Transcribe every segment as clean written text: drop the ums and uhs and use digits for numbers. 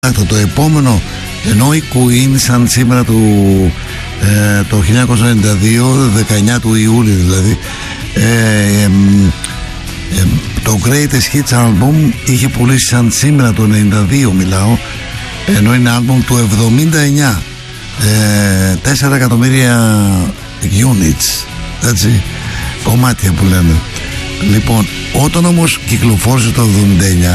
Το επόμενο, ενώ η Queen σαν σήμερα το 1992, 19 του Ιούλη δηλαδή, το Greatest Hits Album είχε πουλήσει σαν σήμερα το 92 μιλάω, ενώ είναι album του 79, 4 εκατομμύρια units, έτσι, κομμάτια που λένε. Λοιπόν, όταν όμως κυκλοφόρησε το 79,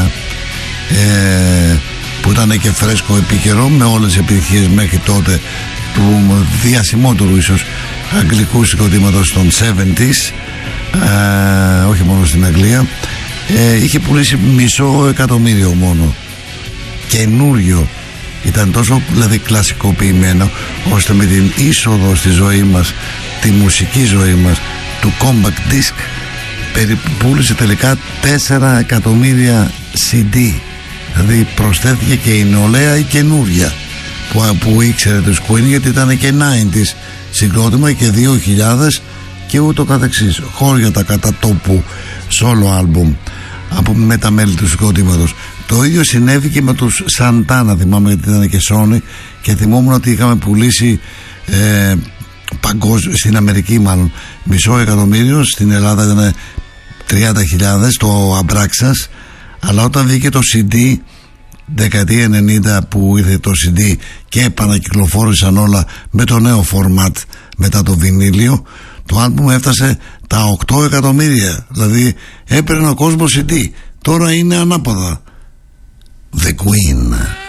που ήταν και φρέσκο επίκαιρο, με όλες τις επιτυχίες μέχρι τότε του διασημότερου ίσως αγγλικού συγκροτήματος των 70s, όχι μόνο στην Αγγλία, είχε πουλήσει 500.000 μόνο. Καινούριο ήταν, τόσο δηλαδή κλασικοποιημένο, ώστε με την είσοδο στη ζωή μας, τη μουσική ζωή μας, του compact disc, πούλησε τελικά 4 εκατομμύρια CD. Δηλαδή προσθέθηκε και η νεολαία η καινούρια που ήξερε τους Queen, γιατί ήταν και 90s συγκρότημα και 2000 και ούτω καθεξής. Χώρια τα κατά τόπου solo album με τα μέλη του συγκροτήματος. Το ίδιο συνέβη και με τους Santana, θυμάμαι, γιατί ήταν και Sony, και θυμόμουν ότι είχαμε πουλήσει στην Αμερική μάλλον 500.000, στην Ελλάδα ήταν 30.000 το Αμπράξας. Αλλά όταν βγήκε το CD δεκαετία 90, που ήρθε το CD και επανακυκλοφόρησαν όλα με το νέο format μετά το βινίλιο, το άλμπουμ έφτασε τα 8 εκατομμύρια. Δηλαδή έπαιρνε ο κόσμος CD. Τώρα είναι ανάποδα. The Queen.